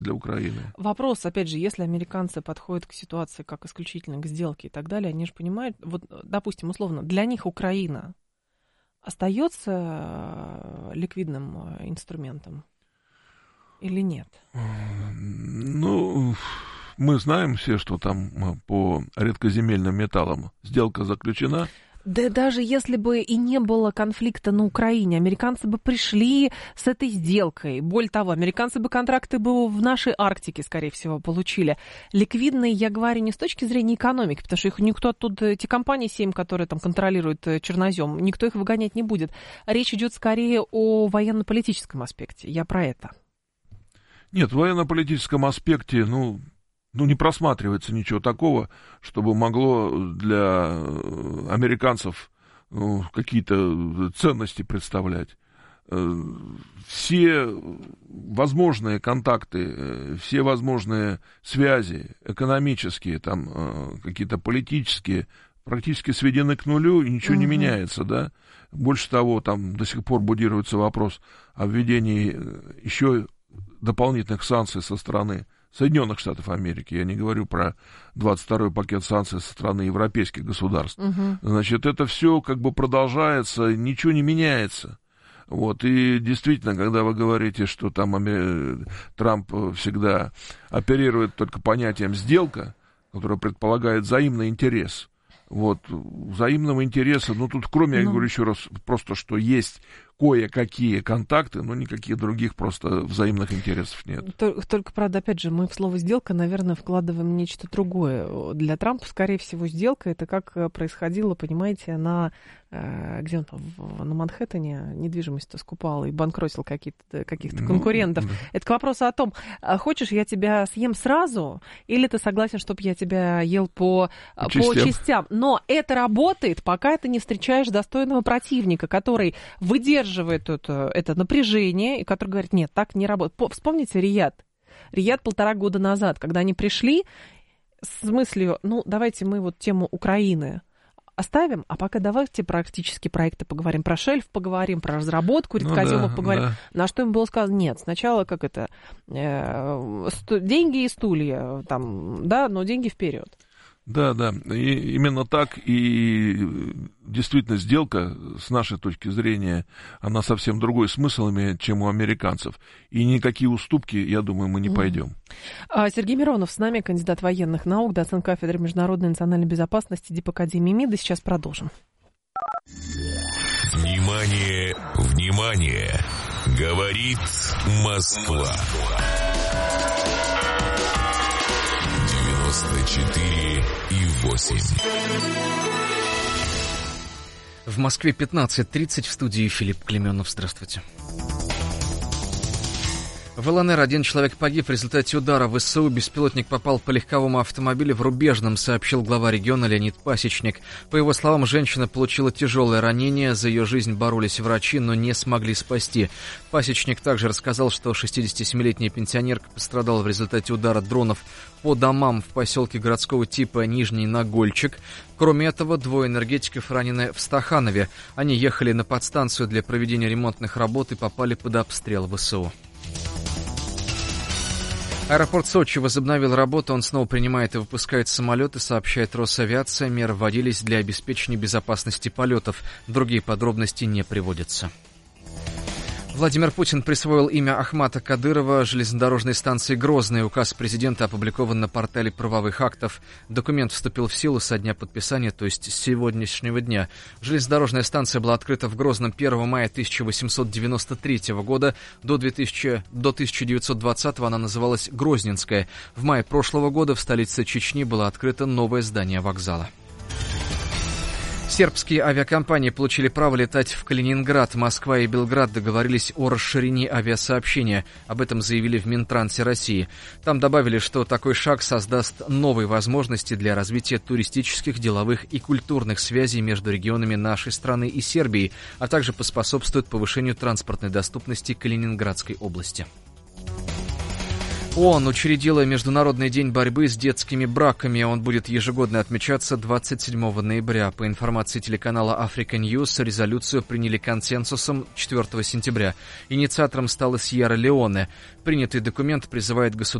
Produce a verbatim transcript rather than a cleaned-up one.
для Украины. Вопрос, опять же, если американцы подходят к ситуации как исключительно к сделке и так далее, они же понимают, вот, допустим, условно, для них Украина остается ликвидным инструментом или нет? Ну, мы знаем все, что там по редкоземельным металлам сделка заключена. Да даже если бы и не было конфликта на Украине, американцы бы пришли с этой сделкой. Более того, американцы бы контракты бы в нашей Арктике, скорее всего, получили. Ликвидные, я говорю, не с точки зрения экономики, потому что их никто оттуда, эти компании семь, которые там контролируют чернозем, никто их выгонять не будет. Речь идет скорее о военно-политическом аспекте. Я про это. Нет, в военно-политическом аспекте, ну... Ну, не просматривается ничего такого, чтобы могло для американцев ну, какие-то ценности представлять. Все возможные контакты, все возможные связи, экономические, там, какие-то политические, практически сведены к нулю, и ничего угу. не меняется, да. Больше того, там до сих пор будируется вопрос о введении еще дополнительных санкций со стороны Соединенных Штатов Америки, я не говорю про двадцать второй пакет санкций со стороны европейских государств. Uh-huh. Значит, это все как бы продолжается, ничего не меняется. Вот, и действительно, когда вы говорите, что там Трамп всегда оперирует только понятием «сделка», которое предполагает взаимный интерес, вот, взаимного интереса, ну, тут кроме, я ну... говорю еще раз, просто, что есть кое-какие контакты, но никаких других просто взаимных интересов нет. Только, только, правда, опять же, мы в слово «сделка», наверное, вкладываем нечто другое. Для Трампа, скорее всего, сделка — это как происходило, понимаете, на... где он там, на Манхэттене недвижимость-то скупал и банкротил какие-то, каких-то конкурентов. Ну, да. Это к вопросу о том, хочешь, я тебя съем сразу, или ты согласен, чтобы я тебя ел по, по, частям. по частям. Но это работает, пока ты не встречаешь достойного противника, который выдерживает это, это напряжение, и который говорит, нет, так не работает. Вспомните Рияд. Рияд полтора года назад, когда они пришли с мыслью, ну, давайте мы вот тему Украины оставим, а пока давайте про практические проекты поговорим, про шельф поговорим, про разработку редкоземов ну, да, поговорим. Да. На что им было сказано, нет, сначала как это, э, сту, деньги и стулья, там, да, но деньги вперед. Да, да, и именно так, и действительно сделка, с нашей точки зрения, она совсем другой смысл имеет, чем у американцев. И никакие уступки, я думаю, мы не пойдем. Сергей Миронов с нами, кандидат военных наук, доцент кафедры международной и национальной безопасности Дипакадемии МИДа. Сейчас продолжим. Внимание, внимание! Говорит Москва. девяносто четыре и восемь. В Москве пятнадцать тридцать, в студии Филипп Клеменов. Здравствуйте. В ЛНР один человек погиб в результате удара ВСУ. Беспилотник попал по легковому автомобилю в Рубежном, сообщил глава региона Леонид Пасечник. По его словам, женщина получила тяжелое ранение. За ее жизнь боролись врачи, но не смогли спасти. Пасечник также рассказал, что шестидесятисемилетняя пенсионерка пострадала в результате удара дронов по домам в поселке городского типа Нижний Нагольчик. Кроме этого, двое энергетиков ранены в Стаханове. Они ехали на подстанцию для проведения ремонтных работ и попали под обстрел ВСУ. Аэропорт Сочи возобновил работу, он снова принимает и выпускает самолеты, сообщает Росавиация. Меры вводились для обеспечения безопасности полетов. Другие подробности не приводятся. Владимир Путин присвоил имя Ахмата Кадырова железнодорожной станции «Грозный». Указ президента опубликован на портале правовых актов. Документ вступил в силу со дня подписания, то есть с сегодняшнего дня. Железнодорожная станция была открыта в Грозном первого мая тысяча восемьсот девяносто третьего года. До, две тысячи, до тысяча девятьсот двадцатого она называлась Грозненская. В мае прошлого года в столице Чечни было открыто новое здание вокзала. Сербские авиакомпании получили право летать в Калининград. Москва и Белград договорились о расширении авиасообщения. Об этом заявили в Минтрансе России. Там добавили, что такой шаг создаст новые возможности для развития туристических, деловых и культурных связей между регионами нашей страны и Сербии, а также поспособствует повышению транспортной доступности Калининградской области. ООН учредила Международный день борьбы с детскими браками. Он будет ежегодно отмечаться двадцать седьмого ноября. По информации телеканала Africa News, резолюцию приняли консенсусом четвёртого сентября. Инициатором стала Сьерра-Леоне. Принятый документ призывает государство